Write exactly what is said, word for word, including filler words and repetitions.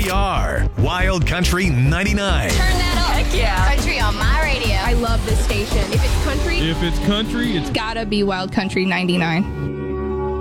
We are Wild Country ninety-nine. Turn that up. Heck yeah. Country on my radio. I love this station. If it's country, If it's country, it's gotta be Wild Country ninety-nine.